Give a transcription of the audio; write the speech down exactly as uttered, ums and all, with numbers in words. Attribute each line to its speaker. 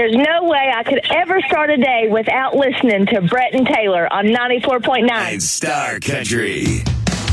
Speaker 1: there's no way I could ever start a day without listening to Brett and Taylor on ninety-four point nine.
Speaker 2: Star Country.